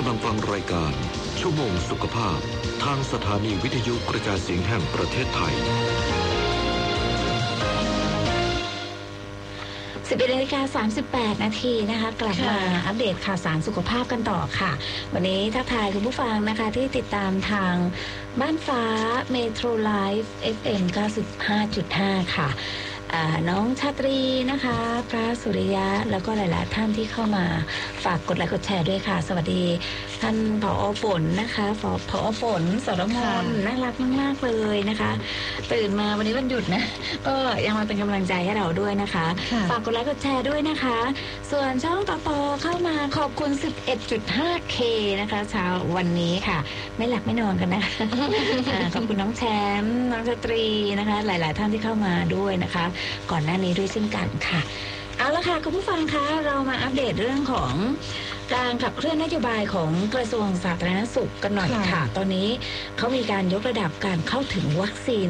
ลังฟังรายการชั่วโมงสุขภาพทางสถานีวิทยุกระจายเสียงแห่งประเทศไทย 11:38 นาทีนะคะกลับมาอัปเดตข่าวสารสุขภาพกันต่อค่ะวันนี้ทักทายคุณผู้ฟังนะคะที่ติดตามทางบ้านฟ้าเมโทรไลฟ์ FM 95.5 ค่ะน้องชาตรีนะคะพระสุริยะแล้วก็หลายๆท่านที่เข้ามาฝากกดไลค์กดแชร์ด้วยค่ะสวัสดีท่านผอ.ฝนนะคะผอ.ฝนสรมนน่ารักมากๆเลยนะคะตื่นมาวันนี้วันหยุดนะก็ยังมาเป็นกำลังใจให้เราด้วยนะคะฝากกดไลค์กดแชร์ด้วยนะคะส่วนช่องต่อเข้ามาขอบคุณ 11.5K นะคะเช้าวันนี้ค่ะไม่หลับไม่นอนกันนะคะขอบคุณน้องแชมป์น้องชาตรีนะคะหลายๆท่านที่เข้ามาด้วยนะคะก่อนหน้านี้ด้วยเช่นกันค่ะเอาละค่ะคุณผู้ฟังคะเรามาอัปเดตเรื่องของการขับเคลื่อนนโยบายของกระทรวงสาธารณสุขกันหน่อยค่ะตอนนี้เขามีการยกระดับการเข้าถึงวัคซีน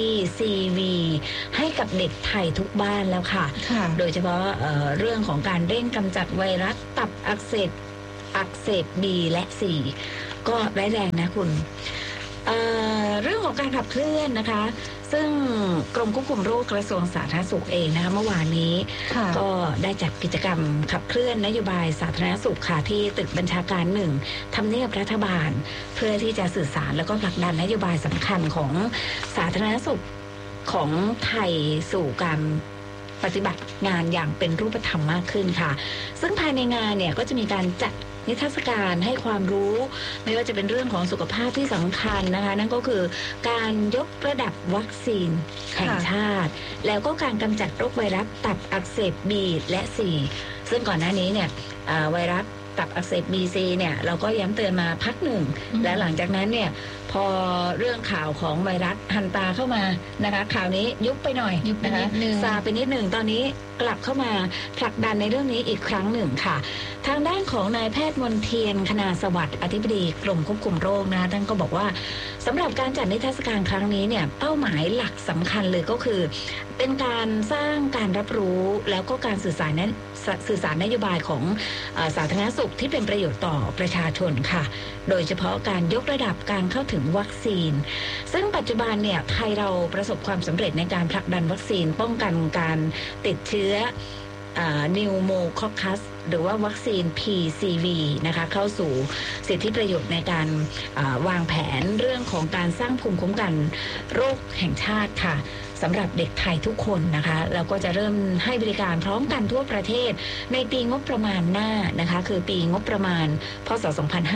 PCV ให้กับเด็กไทยทุกบ้านแล้วค่ะโดยเฉพาะเรื่องของการเร่งกำจัดไวรัสตับอักเสบ B และ C ก็ร้ายแรงนะคุณเรื่องของการขับเคลื่อนนะคะซึ่งกรมควบคุมโรคกระทรวงสาธารณสุขเองนะคะเมื่อวานนี้ก็ได้จัดกิจกรรมขับเคลื่อนนโยบายสาธารณสุขค่ะที่ตึกบัญชาการ1ทำเนียบรัฐบาลเพื่อที่จะสื่อสารแล้วก็ผลักดันนโยบายสำคัญของสาธารณสุขของไทยสู่การปฏิบัติงานอย่างเป็นรูปธรรมมากขึ้นค่ะซึ่งภายในงานเนี่ยก็จะมีการจัดนิทรรศการให้ความรู้ไม่ว่าจะเป็นเรื่องของสุขภาพที่สำคัญนะคะนั่นก็คือการยกระดับวัคซีนแห่งชาติแล้วก็การกำจัดโรคไวรัสตับอักเสบ B และ C ซึ่งก่อนหน้านี้เนี่ยไวรัสตับอักเสบ B/C เนี่ยเราก็ย้ำเตือนมาพักหนึ่งและหลังจากนั้นเนี่ยพอเรื่องข่าวของไวรัสฮันตาเข้ามานะคะข่าวนี้ยุบไปหน่อยนะคะซาไปนิดหนึ่งตอนนี้กลับเข้ามาผลักดันในเรื่องนี้อีกครั้งหนึ่งค่ะทางด้านของนายแพทย์มนเทียนคณาสวัสดิ์อธิบดีกรมควบคุมโรคนะท่านก็บอกว่าสำหรับการจัดนิทรรศการครั้งนี้เนี่ยเป้าหมายหลักสำคัญเลยก็คือเป็นการสร้างการรับรู้แล้วก็การสื่อสารนโยบายของสาธารณสุขที่เป็นประโยชน์ต่อประชาชนค่ะโดยเฉพาะการยกระดับการเข้าถึงวัคซีนซึ่งปัจจุบันเนี่ยไทยเราประสบความสำเร็จในการผลักดันวัคซีนป้องกันการติดเชื้อนิวโมคอคคัสหรือว่าวัคซีน PCV นะคะเข้าสู่สิทธิประโยชน์ในการวางแผนเรื่องของการสร้างภูมิคุ้มกันโรคแห่งชาติค่ะสำหรับเด็กไทยทุกคนนะคะแล้วก็จะเริ่มให้บริการพร้อมกันทั่วประเทศในปีงบประมาณหน้านะคะคือปีงบประมาณพ.ศ.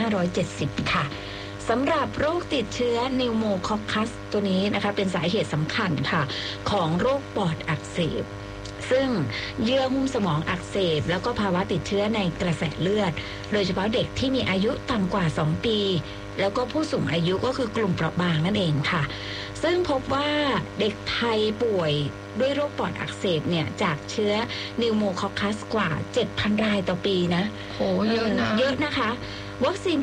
2570ค่ะสำหรับโรคติดเชื้อนิวโมคอคคัสตัวนี้นะคะเป็นสาเหตุสำคัญค่ะของโรคปอดอักเสบซึ่งเยื่อหุ้มสมองอักเสบแล้วก็ภาวะติดเชื้อในกระแสเลือดโดยเฉพาะเด็กที่มีอายุต่ำกว่า2ปีแล้วก็ผู้สูงอายุก็คือกลุ่มเปราะบางนั่นเองค่ะซึ่งพบว่าเด็กไทยป่วยด้วยโรคปอดอักเสบเนี่ยจากเชื้อนิวโมคอคคัสกว่า 7,000 รายต่อปีนะโหเยอะนะคะวัคซีน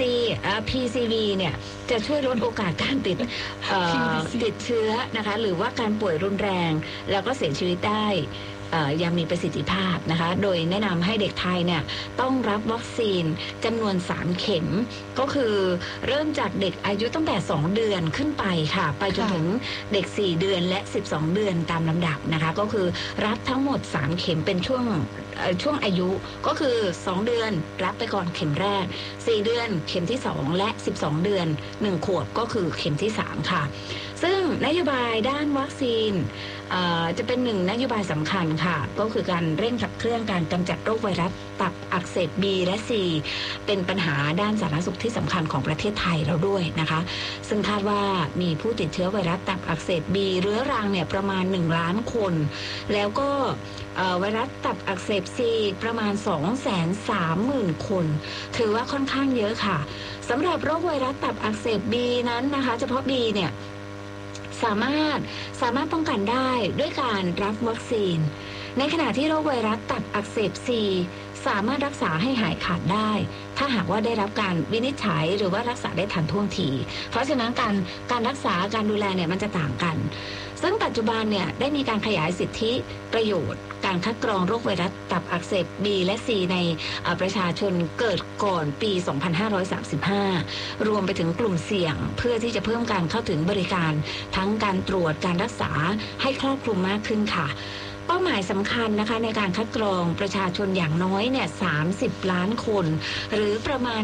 PCV เนี่ยจะช่วยลดโอกาสการติดเชื้อนะคะหรือว่าการป่วยรุนแรงแล้วก็เสียชีวิตได้ยังมีประสิทธิภาพนะคะโดยแนะนำให้เด็กไทยเนี่ยต้องรับวัคซีนจำนวน3เข็มก็คือเริ่มจากเด็กอายุตั้งแต่2เดือนขึ้นไปค่ะไปจนถึงเด็ก4เดือนและ12เดือนตามลำดับนะคะก็คือรับทั้งหมด3เข็มเป็นช่วงอายุก็คือ2เดือนรับไปก่อนเข็มแรก4เดือนเข็มที่2และ12เดือน1ขวบก็คือเข็มที่3ค่ะซึ่งนโยบายด้านวัคซีนจะเป็นหนึ่งนโยบายสำคัญค่ะก็คือการเร่งขับเคลื่อนการกำจัดโรคไวรัสตับอักเสบ B และ C เป็นปัญหาด้านสาธารณสุขที่สำคัญของประเทศไทยเราด้วยนะคะซึ่งคาดว่ามีผู้ติดเชื้อไวรัสตับอักเสบ B เรื้อรังเนี่ยประมาณ1ล้านคนแล้วก็ไวรัสตับอักเสบ C ประมาณ 230,000 คนถือว่าค่อนข้างเยอะค่ะสำหรับโรคไวรัสตับอักเสบ B นั้นนะคะเฉพาะ B เนี่ยสามารถป้องกันได้ด้วยการรับวัคซีนในขณะที่โรคไวรัสตับอักเสบ C สามารถรักษาให้หายขาดได้ถ้าหากว่าได้รับการวินิจฉัยหรือว่ารักษาได้ทันท่วงทีเพราะฉะนั้นการรักษาการดูแลเนี่ยมันจะต่างกันซึ่งปัจจุบันเนี่ยได้มีการขยายสิทธิประโยชน์การคัดกรองโรคไวรัสตับอักเสบ B และ C ในประชาชนเกิดก่อนปี 2535 รวมไปถึงกลุ่มเสี่ยงเพื่อที่จะเพิ่มการเข้าถึงบริการทั้งการตรวจการรักษาให้ครอบคลุมมากขึ้นค่ะเป้าหมายสำคัญนะคะในการคัดกรองประชาชนอย่างน้อยเนี่ย30 ล้านคนหรือประมาณ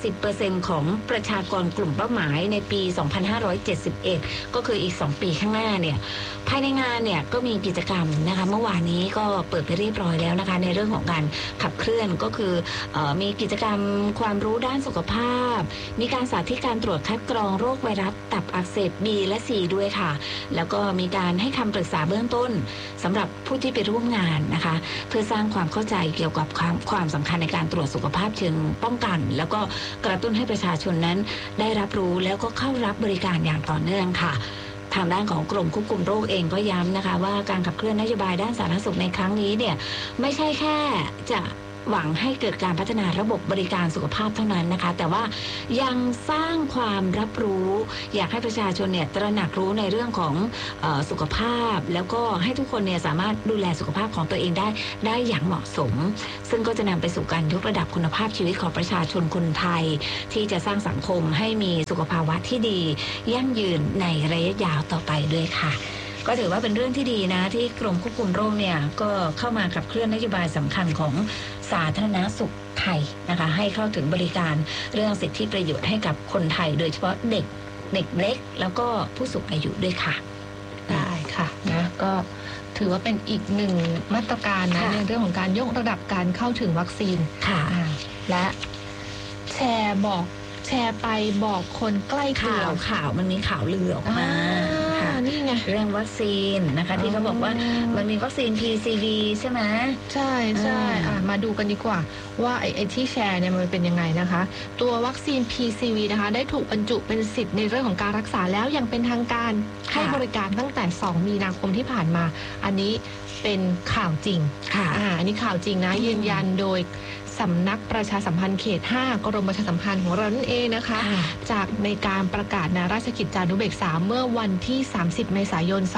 80% ของประชากรกลุ่มเป้าหมายในปี 2571 ก็คืออีก2 ปีข้างหน้าเนี่ยภายในงานเนี่ยก็มีกิจกรรมนะคะเมื่อวานนี้ก็เปิดไปเรียบร้อยแล้วนะคะในเรื่องของการขับเคลื่อนก็คือมีกิจกรรมความรู้ด้านสุขภาพมีการสาธิตการตรวจคัดกรองโรคไวรัสตับอักเสบ B และ C ด้วยค่ะแล้วก็มีการให้คำปรึกษาเบื้องต้นสำหรับผู้ที่ไปร่วมงานนะคะเพื่อสร้างความเข้าใจเกี่ยวกับความสำคัญในการตรวจสุขภาพเชิงป้องกันแล้วก็กระตุ้นให้ประชาชนนั้นได้รับรู้แล้วก็เข้ารับบริการอย่างต่อเนื่องค่ะทางด้านของกรมควบคุมโรคเองก็ย้ำนะคะว่าการขับเคลื่อนนโยบายด้านสาธารณสุขในครั้งนี้เนี่ยไม่ใช่แค่จะหวังให้เกิดการพัฒนาระบบบริการสุขภาพเท่านั้นนะคะแต่ว่ายังสร้างความรับรู้อยากให้ประชาชนเนี่ยตระหนักรู้ในเรื่องของสุขภาพแล้วก็ให้ทุกคนเนี่ยสามารถดูแลสุขภาพของตัวเองได้อย่างเหมาะสมซึ่งก็จะนำไปสู่การยกระดับคุณภาพชีวิตของประชาชนคนไทยที่จะสร้างสังคมให้มีสุขภาวะที่ดียั่งยืนในระยะยาวต่อไปด้วยค่ะก็ถือว่าเป็นเรื่องที่ดีนะที่กรมควบคุมโรคเนี่ยก็เข้ามาขับเคลื่อนนโยบายสำคัญของสาธารณสุขไทยนะคะให้เข้าถึงบริการเรื่องสิทธิประโยชน์ให้กับคนไทยโดยเฉพาะเด็กเล็กแล้วก็ผู้สูงอายุด้วยค่ะได้ค่ะนะก็ถือว่าเป็นอีกหนึ่งมาตรการนะในเรื่องของการยกระดับการเข้าถึงวัคซีนค่ะและแชร์ไปบอกคนใกล้ตัวข่าวมันมีข่าวลือออกมานี่ไงเรื่องวัคซีนนะคะที่เขาบอกว่ามันมีวัคซีน PCV ใช่ไหมใช่ใช่มาดูกันดีกว่าว่าไอ้ที่แชร์เนี่ยมันเป็นยังไงนะคะตัววัคซีน PCV นะคะได้ถูกบรรจุเป็นสิทธิ์ในเรื่องของการรักษาแล้วอย่างเป็นทางการให้บริการตั้งแต่2 มีนาคมที่ผ่านมาอันนี้เป็นข่าวจริงค่ะอันนี้ข่าวจริงนะยืนยันโดยสำนักประชาสัมพันธ์เขต 5 กรมประชาสัมพันธ์ของเรานั่นเองนะคะจากในการประกาศในราชกิจจานุเบกษาเมื่อวันที่30 เมษายน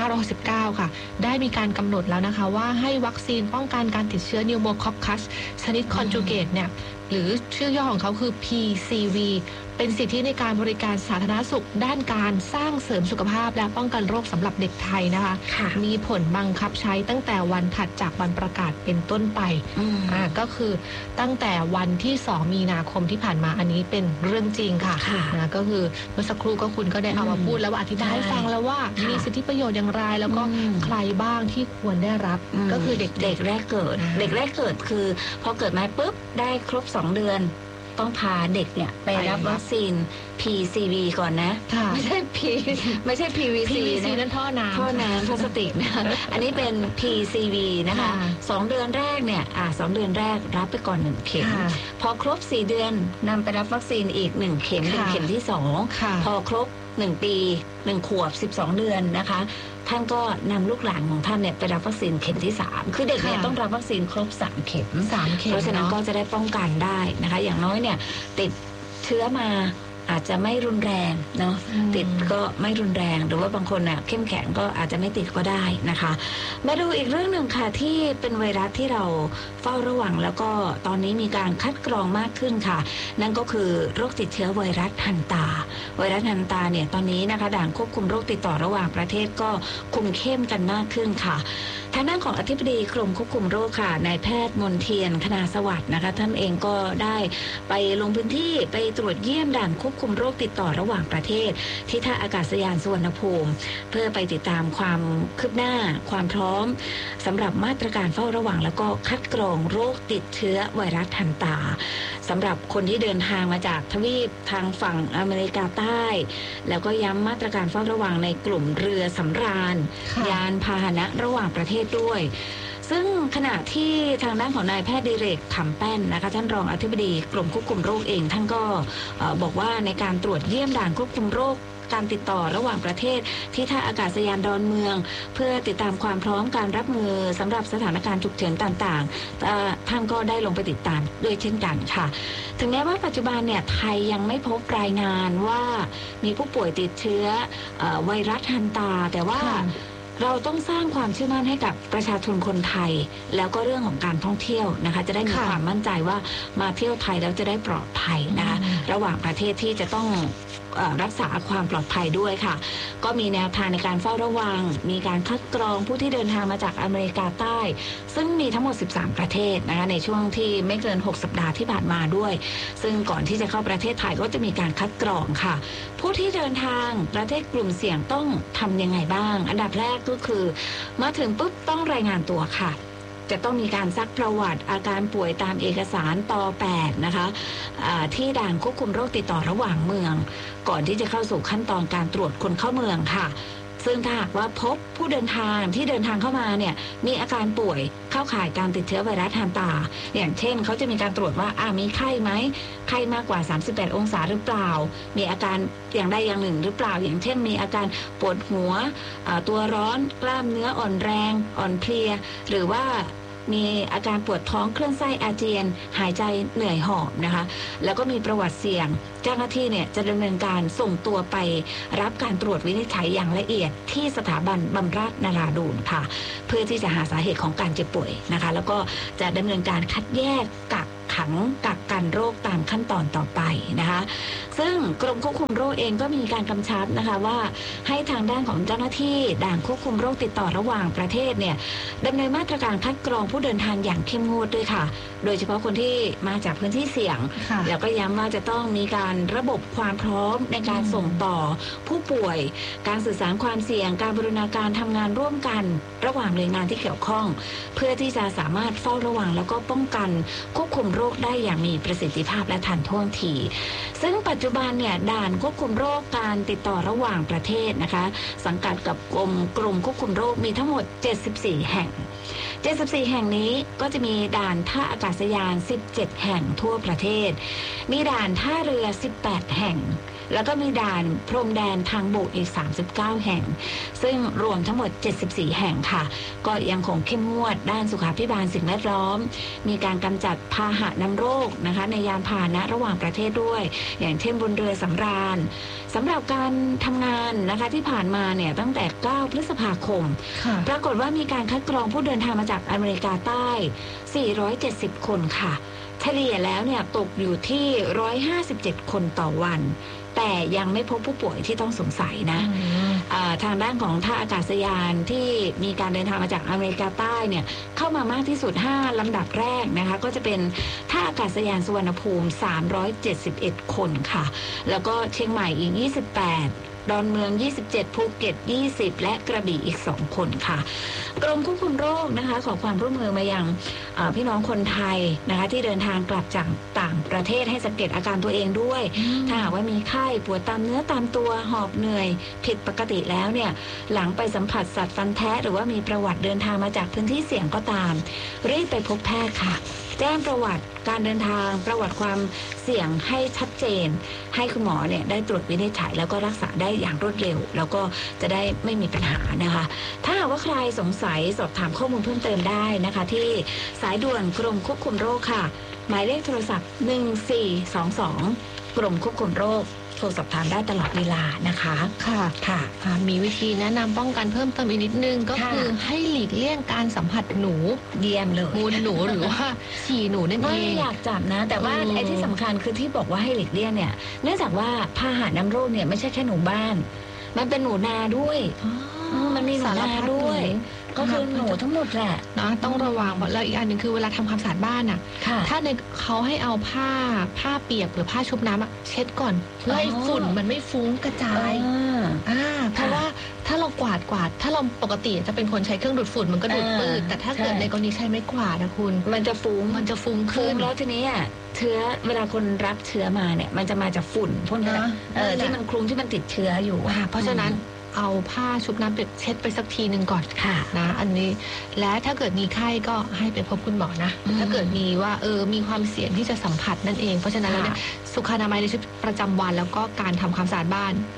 2569 ค่ะได้มีการกำหนดแล้วนะคะว่าให้วัคซีนป้องกันการติดเชื้อนิวโมคอคคัสชนิดคอนจูเกตเนี่ยหรือชื่อย่อของเขาคือ PCV เป็นสิทธิในการบริการสาธารณสุขด้านการสร้างเสริมสุขภาพและป้องกันโรคสำหรับเด็กไทยนะคะมีผลบังคับใช้ตั้งแต่วันถัดจากวันประกาศเป็นต้นไปก็คือตั้งแต่วันที่2 มีนาคมที่ผ่านมาอันนี้เป็นเรื่องจริงค่ะนะก็คือเมื่อสักครู่ก็คุณก็ได้เอามาพูดแล้วอธิบายให้ฟังแล้วว่ามีสิทธิประโยชน์อย่างไรแล้วก็ใครบ้างที่ควรได้รับก็คือเด็กแรกเกิดเด็กแรกเกิดคือพอเกิดมาปุ๊บได้ครบ2 เดือนต้องพาเด็กเนี่ยไปรับวัคซีน PCV ก่อนนะไม่ใช่ PVC นั่นท่อน้ำพลาสติกนะอันนี้เป็น PCV นะคะ2 เดือนแรกเนี่ย2 เดือนแรกรับไปก่อน1 เข็มพอครบ4 เดือนนำไปรับวัคซีนอีก1 เข็มเป็นเข็มที่2พอครบ1 ปี1 ขวบ12 เดือนนะคะท่านก็นำลูกหลานของท่านเนี่ยไปรับวัคซีนเข็มที่3คือเด็กเนี่ยต้องรับวัคซีนครบ3 เข็มเพราะฉะนั้นก็จะได้ป้องกันได้นะคะอย่างน้อยเนี่ยติดเชื้อมาอาจจะไม่รุนแรงเนาะติดก็ไม่รุนแรงหรือว่าบางคนน่ะเข้มแข็งก็อาจจะไม่ติดก็ได้นะคะมาดูอีกเรื่องหนึ่งค่ะที่เป็นไวรัสที่เราเฝ้าระวังแล้วก็ตอนนี้มีการคัดกรองมากขึ้นค่ะนั่นก็คือโรคติดเชื้อไวรัสฮันตาเนี่ยตอนนี้นะคะด่านควบคุมโรคติดต่อระหว่างประเทศก็คุมเข้มกันมากขึ้นค่ะทางด้านของอธิบดีกรมควบคุมโรคค่ะนายแพทย์มนเทียนคณาสวัสดิ์นะคะท่านเองก็ได้ไปลงพื้นที่ไปตรวจเยี่ยมด่านควบคุมโรคติดต่อระหว่างประเทศที่ท่าอากาศยานสุวรรณภูมิเพื่อไปติดตามความคืบหน้าความพร้อมสำหรับมาตรการเฝ้าระวังแล้วก็คัดกรองโรคติดเชื้อไวรัสฮันตาสำหรับคนที่เดินทางมาจากทวีปทางฝั่งอเมริกาใต้แล้วก็ย้ำมาตรการเฝ้าระวังในกลุ่มเรือสำราญยานพาหนะระหว่างประเทศด้วยซึ่งขณะที่ทางด้านของนายแพทย์ดิเรกขำแป้นนะคะท่านรองอธิบดีกรมควบคุมโรคเองท่านก็บอกว่าในการตรวจเยี่ยมด่านควบคุมโรคการติดต่อระหว่างประเทศที่ท่าอากาศยานดอนเมืองเพื่อติดตามความพร้อมการรับมือสำหรับสถานการณ์ฉุกเฉินต่างๆท่านก็ได้ลงไปติดตามด้วยเช่นกันค่ะถึงแม้ว่าปัจจุบันเนี่ยไทยยังไม่พบรายงานว่ามีผู้ป่วยติดเชื้อไวรัสฮันตาแต่ว่าเราต้องสร้างความเชื่อมั่นให้กับประชาชนคนไทยแล้วก็เรื่องของการท่องเที่ยวนะคะจะได้มีความมั่นใจว่ามาเที่ยวไทยแล้วจะได้ปลอดภัยนะคะระหว่างประเทศที่จะต้องรักษาความปลอดภัยด้วยค่ะก็มีแนวทางในการเฝ้าระวังมีการคัดกรองผู้ที่เดินทางมาจากอเมริกาใต้ซึ่งมีทั้งหมด13ประเทศนะคะในช่วงที่ไม่เกิน6สัปดาห์ที่ผ่านมาด้วยซึ่งก่อนที่จะเข้าประเทศไทยก็จะมีการคัดกรองค่ะผู้ที่เดินทางประเทศกลุ่มเสี่ยงต้องทำยังไงบ้างอันดับแรกก็คือมาถึงปุ๊บต้องรายงานตัวค่ะจะต้องมีการซักประวัติอาการป่วยตามเอกสารต8นะคะที่ด่านควบคุมโรคติดต่อระหว่างเมืองก่อนที่จะเข้าสู่ขั้นตอนการตรวจคนเข้าเมืองค่ะซึ่งถ้าหากว่าพบผู้เดินทางที่เดินทางเข้ามาเนี่ยมีอาการป่วยเข้าข่ายการติดเชื้อไวรัสฮันตาอย่างเช่นเขาจะมีการตรวจว่ามีไข้ไหมไข้มากกว่า38องศาหรือเปล่ามีอาการอย่างใดอย่างหนึ่งหรือเปล่าอย่างเช่นมีอาการปวดหัวตัวร้อนกล้ามเนื้ออ่อนแรงอ่อนเพลียหรือว่ามีอาการปวดท้องคลื่นไส้อาเจียนหายใจเหนื่อยหอบนะคะแล้วก็มีประวัติเสี่ยงเจ้าหน้าที่เนี่ยจะดำเนินการส่งตัวไปรับการตรวจวินิจฉัยอย่างละเอียดที่สถาบันบำราศนราดูรค่ะเพื่อที่จะหาสาเหตุของการเจ็บป่วยนะคะแล้วก็จะดำเนินการคัดแยกกักขังกักกันโรคตามขั้นตอนต่อไปนะคะซึ่งกรมควบคุมโรคเองก็มีการกำชับนะคะว่าให้ทางด้านของเจ้าหน้าที่ด่านควบคุมโรคติดต่อระหว่างประเทศเนี่ยดำเนินมาตรการคัดกรองผู้เดินทางอย่างเข้มงวดด้วยค่ะโดยเฉพาะคนที่มาจากพื้นที่เสี่ยงแล้วก็ย้ำว่าจะต้องมีการระบบความพร้อมในการส่งต่อผู้ป่วยการสื่อสารความเสี่ยงการบูรณาการทำงานร่วมกันระหว่างหน่วยงานที่เกี่ยวข้องเพื่อที่จะสามารถเฝ้าระวังแล้วก็ป้องกันควบคุมโรคได้อย่างมีประสิทธิภาพและทันท่วงทีซึ่งปัจจุบันเนี่ยด่านควบคุมโรคการติดต่อระหว่างประเทศนะคะสังกัดกับกรมควบคุมโรคมีทั้งหมด74แห่ง74แห่งนี้ก็จะมีด่านท่าอากาศยาน17แห่งทั่วประเทศมีด่านท่าเรือ18แห่งแล้วก็มีด่านพรมแดนทางบกอีก39แห่งซึ่งรวมทั้งหมด74แห่งค่ะก็ยังคงเข้มงวดด้านสุขาภิบาลสิ่งแวดล้อมมีการกำจัดพาหะนำโรคนะคะในยานพาหนะระหว่างประเทศด้วยอย่างเช่นบนเรือสำราญสำหรับการทำงานนะคะที่ผ่านมาเนี่ยตั้งแต่9พฤษภาคมปรากฏว่ามีการคัดกรองผู้เดินทางมาจากอเมริกาใต้470คนค่ะเฉลี่ยแล้วเนี่ยตกอยู่ที่157คนต่อวันแต่ยังไม่พบผู้ป่วยที่ต้องสงสัยนะทางด้านของท่าอากาศยานที่มีการเดินทางมาจากอเมริกาใต้เนี่ยเข้ามามากที่สุด5ลำดับแรกนะคะก็จะเป็นท่าอากาศยานสุวรรณภูมิ371คนค่ะแล้วก็เชียงใหม่อีก28ดอนเมือง27ภูเก็ต20และกระบี่อีก2คนค่ะกรมควบคุมโรคนะคะขอความร่วมมือมายังพี่น้องคนไทยนะคะที่เดินทางกลับจากต่างประเทศให้สังเกตอาการตัวเองด้วยถ้าหากว่ามีไข้ปวดตามเนื้อตามตัวหอบเหนื่อยผิดปกติแล้วเนี่ยหลังไปสัมผัสสัตว์ฟันแท้หรือว่ามีประวัติเดินทางมาจากพื้นที่เสี่ยงก็ตามรีบไปพบแพทย์ค่ะแจ้งประวัติการเดินทางประวัติความเสี่ยงให้ชัดเจนให้คุณหมอเนี่ยได้ตรวจวินิจฉัยแล้วก็รักษาได้อย่างรวดเร็วแล้วก็จะได้ไม่มีปัญหานะคะถ้าหากว่าใครสงสัยสอบถามข้อมูลเพิ่มเติมได้นะคะที่สายด่วนกรมควบคุมโรคค่ะหมายเลขโทรศัพท์1422กรมควบคุมโรคโทรสอบถามได้ตลอดเวลานะคะค่ะมีวิธีแนะนำป้องกันเพิ่มเติมอีกนิดนึงก็คือให้หลีกเลี่ยงการสัมผัสหนูเยี่ยมเลยมูลหนูหรือว่าฉี่หนูนั่นเองไม่อยากจับนะแต่ว่าไอ้ที่สำคัญคือที่บอกว่าให้หลีกเลี่ยงเนี่ยเนื่องจากว่าพาหะนำโรคเนี่ยไม่ใช่แค่หนูบ้านมันเป็นหนูนาด้วยมันมีหนูนาด้วยก็คือหนูทั้งหมดแหละนะต้องระวังแล้วอีกอันหนึ่งคือเวลาทำความสะอาดบ้านอ่ะถ้าเขาให้เอาผ้าเปียกหรือผ้าชุบน้ำเช็ดก่อนเพื่อให้ฝุ่นมันไม่ฟุ้งกระจายเพราะว่าถ้าเรากวาดถ้าเราปกติจะเป็นคนใช้เครื่องดูดฝุ่นมันก็ดูดปื้ดแต่ถ้าเกิดในกรณีใช้ไม้กวาดนะคุณมันจะฟุ้งขึ้นแล้วทีนี้เชื้อเวลาคนรับเชื้อมาเนี่ยมันจะมาจากฝุ่นพวกนี้ที่มันคลุมที่มันติดเชื้ออยู่เพราะฉะนั้นเอาผ้าชุบน้ำเปียกเช็ดไปสักทีหนึ่งก่อนนะอันนี้และถ้าเกิดมีไข้ก็ให้ไปพบคุณหมอนะถ้าเกิดมีว่ามีความเสี่ยงที่จะสัมผัสนั่นเองเพราะฉะนั้นแล้วเนี่ยสุขอนามัยในชีวิตประจำวันแล้วก็การทำความสะอาดบ้าน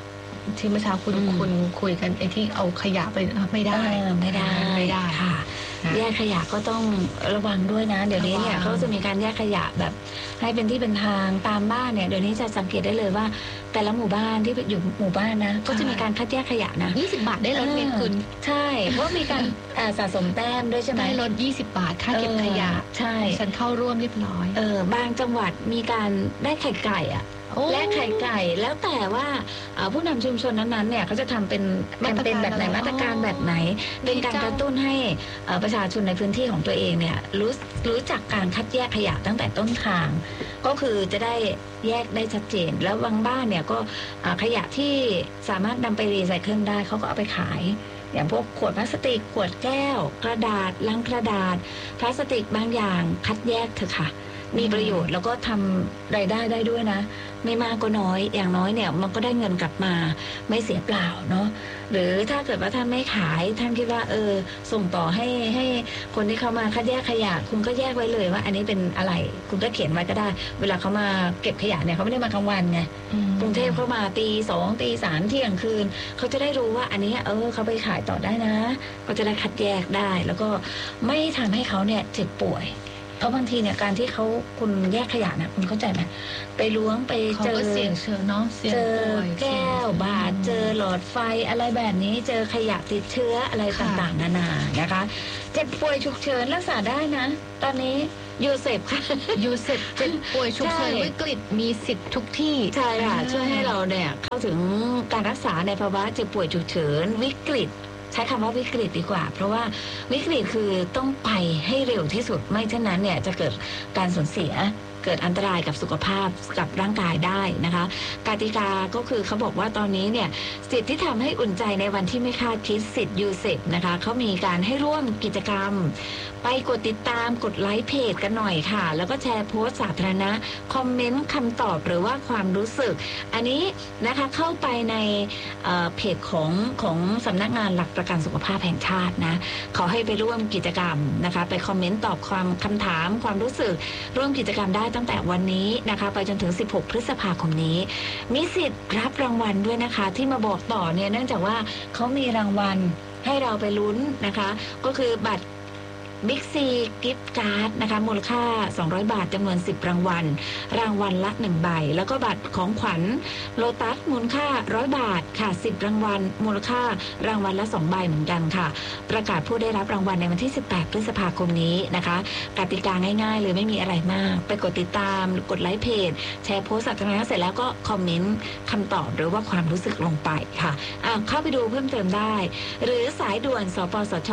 ที่เมื่อเช้าคุณคุยกันไอ้ที่เอาขยะไปไม่ได้ค่ะแยกขยะก็ต้องระวังด้วยนะเดี๋ยวนี้เนี่ยเขาจะมีการแยกขยะแบบให้เป็นที่เป็นทางตามบ้านเนี่ยเดี๋ยวนี้จะสังเกตได้เลยว่าแต่ละหมู่บ้านที่อยู่หมู่บ้านนะก็จะมีการคัดแยกขยะนะ 20 บาทได้ลดเงินคุณใช่เพราะมีการสะสมแต้มด้วยใช่ไหมได้ลด20 บาทค่าเก็บขยะใช่ฉันเข้าร่วมเรียบร้อยบางจังหวัดมีการได้ไข่ไก่และไข่ไก่แล้วแต่ว่าผู้นำชุมชนนั้นๆเนี่ยเขาจะทำเป็นแคมเปญแบบไหนมาตรการแบบไหนเป็นการกระตุ้นให้ประชาชนในพื้นที่ของตัวเองเนี่ยรู้จักการคัดแยกขยะตั้งแต่ต้นทางก็คือจะได้แยกได้ชัดเจนแล้วบางบ้านเนี่ยก็ขยะที่สามารถนำไปรีไซเคิลได้เขาก็เอาไปขายอย่างพวกขวดพลาสติกขวดแก้วกระดาษลังกระดาษพลาสติกบางอย่างคัดแยกเถอะค่ะมีประโยชน์แล้วก็ทำรายได้ได้ด้วยนะไม่มากก็น้อยอย่างน้อยเนี่ยมันก็ได้เงินกลับมาไม่เสียเปล่าเนาะหรือถ้าเกิดว่าท่านไม่ขายท่านคิดว่าส่งต่อให้คนที่เขามาคัดแยกขยะคุณก็แยกไว้เลยว่าอันนี้เป็นอะไรคุณก็เขียนไว้ก็ได้เวลาเขามาเก็บขยะเนี่ยเขาไม่ได้มากลางวันไงกรุงเทพเขามาตีสองตีสามเที่ยงคืนเขาจะได้รู้ว่าอันนี้เขาไปขายต่อได้นะก็จะได้คัดแยกได้แล้วก็ไม่ทำให้เขาเนี่ยเจ็บป่วยเพราะบางทีเนี่ยการที่คุณแยกขยะนะคุณเข้าใจไหมไปล้วงไปเจอเสี่ยงเชื้อเนาะเจอแก้วบาดเจอหลอดไฟอะไรแบบนี้เจอขยะติดเชื้ออะไรต่างๆนานานะคะเจ็บป่วยฉุกเฉินรักษาได้นะตอนนี้ยูเซฟค่ะยูเซฟเจ็บป่วยฉุกเฉินวิกฤตมีสิทธิ์ทุกที่ใช่ค่ะช่วยให้เราเนี่ยเข้าถึงการรักษาในภาวะเจ็บป่วยฉุกเฉินวิกฤตใช้คำว่าวิกฤตดีกว่าเพราะว่าวิกฤตคือต้องไปให้เร็วที่สุดไม่เช่นนั้นเนี่ยจะเกิดการสูญเสียเกิดอันตรายกับสุขภาพกับร่างกายได้นะคะกติกาก็คือเขาบอกว่าตอนนี้เนี่ยสิทธิ์ที่ทำให้อุ่นใจในวันที่ไม่คาดคิดสิทธิ์ยูเซฟนะคะเขามีการให้ร่วมกิจกรรมไปกดติดตามกดไลค์เพจกันหน่อยค่ะแล้วก็แชร์โพสต์สาธารณะคอมเมนต์คำตอบหรือว่าความรู้สึกอันนี้นะคะเข้าไปในเพจของสำนักงานหลักประกันสุขภาพแห่งชาตินะเขาให้ไปร่วมกิจกรรมนะคะไปคอมเมนต์ตอบคำถามความรู้สึกร่วมกิจกรรมได้ตั้งแต่วันนี้นะคะไปจนถึง16พฤษภาคมนี้มีสิทธิ์รับรางวัลด้วยนะคะที่มาบอกต่อเนี่ยเนื่องจากว่าเขามีรางวัลให้เราไปลุ้นนะคะก็คือบัตรบิ๊กซีกิฟต์การ์ดนะคะมูลค่า200 บาทจำนวน10รางวัลรางวัลละ1ใบแล้วก็บัตรของขวัญโลตัสมูลค่า100 บาทค่ะ10รางวัลมูลค่ารางวัลละ2ใบเหมือนกันค่ะประกาศผู้ได้รับรางวัลในวันที่18พฤษภาคมนี้นะคะกติกาง่ายๆเลยไม่มีอะไรมากไปกดติดตามกดไลค์เพจแชร์โพสต์สาธารณะเสร็จแล้วก็คอมเมนต์คำตอบหรือว่าความรู้สึกลงไปค่ะเข้าไปดูเพิ่มเติมได้หรือสายด่วนสปสช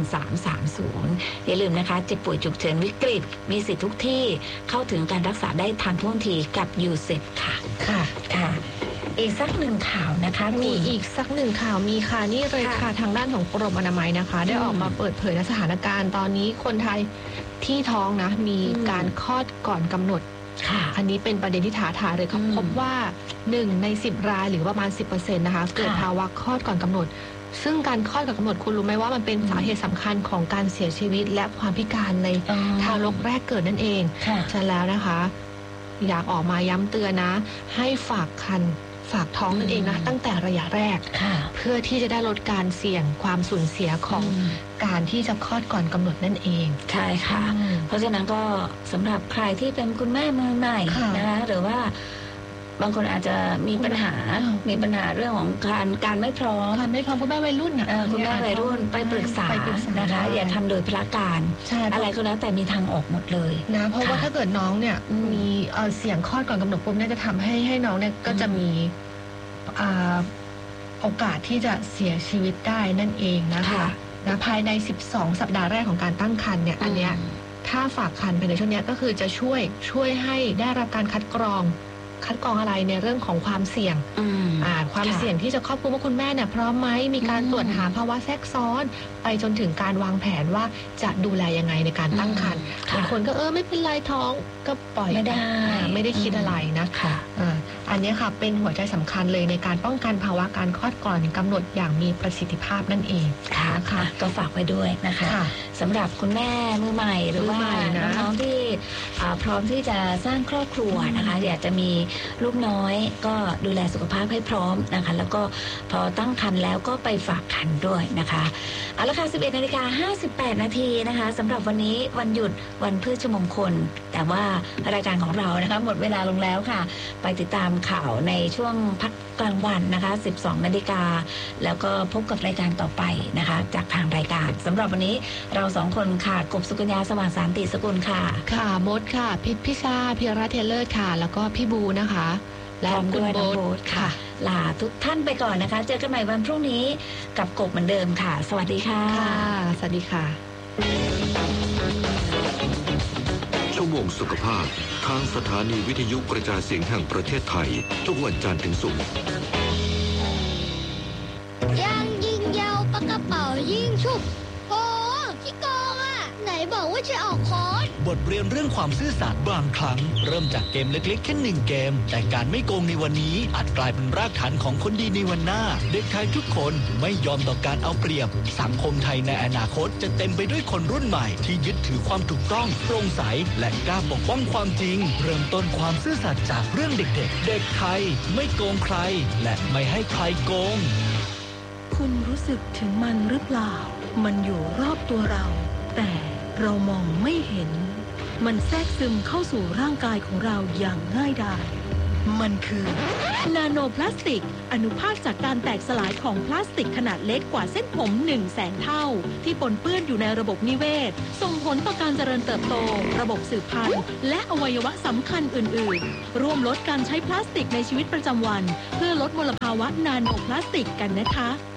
1330อย่าลืมนะคะเจ็บป่วยฉุกเฉินวิกฤตมีสิทธิ์ทุกที่เข้าถึงการรักษาได้ทันท่วงทีกับยูเซฟค่ะค่ะอีกสักหนึ่งข่าวนะคะมีอีกสักหนึ่งข่าวมีค่ะนี่เลยค่ะทางด้านของกรมอนามัยนะคะได้ออกมาเปิดเผยสถานการณ์ตอนนี้คนไทยที่ท้องนะมีการคลอดก่อนกำหนดอันนี้เป็นประเด็นที่ท้าทายเลยเขาพบว่า1ใน10รายหรือประมาณ 10% นะคะเกิดภาวะคลอดก่อนกำหนดซึ่งการคลอดก่อนกำหนดคุณรู้ไหมว่ามันเป็นสาเหตุสำคัญของการเสียชีวิตและความพิการในทารกแรกเกิดนั่นเองฉะนั้นแล้วนะคะอยากออกมาย้ำเตือนนะให้ฝากครรภ์ฝากท้องนั่นเองนะตั้งแต่ระยะแรกเพื่อที่จะได้ลดการเสี่ยงความสูญเสียของการที่จะคลอดก่อนกำหนดนั่นเองใช่ค่ะเพราะฉะนั้นก็สำหรับใครที่เป็นคุณแม่มือใหม่นะคะหรือว่าบางคนอาจจะมีปัญหาเรื่องของการไม่พร้อมคุณแม่วัยรุ่นคุณแม่วัยรุ่นไปปรึกษานะคะอย่าทำโดยพละการอะไรก็แล้วแต่มีทางออกหมดเลยนะเพราะว่าถ้าเกิดน้องเนี่ยมีเสี่ยงคลอดก่อนกำหนดปุ๊บเนี่ยจะทำให้น้องเนี่ยก็จะมีโอกาสที่จะเสียชีวิตได้นั่นเองนะคะนะภายใน12สัปดาห์แรกของการตั้งครรภ์เนี่ยอันเนี้ยถ้าฝากครรภ์ภายในช่วงนี้ก็คือจะช่วยให้ได้รับการคัดกรองอะไรในเรื่องของความเสี่ยงความเสี่ยงที่จะครอบคลุมว่าคุณแม่เนี่ยพร้อมไหมมีการตรวจหาภาวะแทรกซ้อนไปจนถึงการวางแผนว่าจะดูแลยังไงในการตั้งครรภ์บางคนก็ไม่เป็นไรท้องก็ปล่อยไม่ได้คิดอะไรนะคะอันนี้ค่ะเป็นหัวใจสำคัญเลยในการป้องกันภาวะการคลอดก่อนกำหนดอย่างมีประสิทธิภาพนั่นเองค่ะก็ฝากไว้ด้วยนะคะสำหรับคุณแม่มือใหม่หรือว่าน้องๆที่พร้อมที่จะสร้างครอบครัวนะคะอยากจะมีลูกน้อยก็ดูแลสุขภาพให้พร้อมนะคะแล้วก็พอตั้งครรภ์แล้วก็ไปฝากครรภ์ด้วยนะคะเอาละค่ะ 11:58 นาทีนะคะสำหรับวันนี้วันหยุดวันพฤชมงคลแต่ว่ารายการของเรานะคะหมดเวลาลงแล้วค่ะไปติดตามข่าวในช่วงพักกลางวันนะคะ 12 นาฬิกาแล้วก็พบกับรายการต่อไปนะคะจากทางรายการสำหรับวันนี้เราสองคนค่ะกบสุกัญญาสว่างสันติสกุลค่ะค่ะมดค่ะพิชาพิรัตเทเลอร์ค่ะแล้วก็พี่บูนะคะและคุณโบ๊ทค่ะลาทุกท่านไปก่อนนะคะเจอกันใหม่วันพรุ่งนี้กับกบเหมือนเดิมค่ะสวัสดีค่ะสวัสดีค่ะชั่วโมงสุขภาพทางสถานีวิทยุกระจายเสียงแห่งประเทศไทยทุกวันจันทร์ถึงศุกร์ยังยิงยาวปากกระเป๋ายิงชุบโอ้ขี้โกงอ่ะไหนบอกว่าจะออกคอร์สบทเรียนเรื่องความซื่อสัตย์บางครั้งเริ่มจากเกมเล็กๆแค่1 เกมแต่การไม่โกงในวันนี้อาจกลายเป็นรากฐานของคนดีในวันหน้าเด็กไทยทุกคนไม่ยอมต่อการเอาเปรียบสังคมไทยในอนาคตจะเต็มไปด้วยคนรุ่นใหม่ที่ยึดถือความถูกต้องโปร่งใสและกล้าปกป้องความจริงเริ่มต้นความซื่อสัตย์จากเรื่องเด็กๆเด็กไทยไม่โกงใครและไม่ให้ใครโกงคุณรู้สึกถึงมันหรือเปล่ามันอยู่รอบตัวเราแต่เรามองไม่เห็นมันแทรกซึมเข้าสู่ร่างกายของเราอย่างง่ายดายมันคือนาโนพลาสติกอนุภาคจากการแตกสลายของพลาสติกขนาดเล็กกว่าเส้นผม 100,000 เท่าที่ปนเปื้อนอยู่ในระบบนิเวศส่งผลต่อการเจริญเติบโตระบบสืบพันธุ์และอวัยวะสำคัญอื่นๆร่วมลดการใช้พลาสติกในชีวิตประจำวันเพื่อลดมลภาวะนาโนพลาสติกกันนะคะ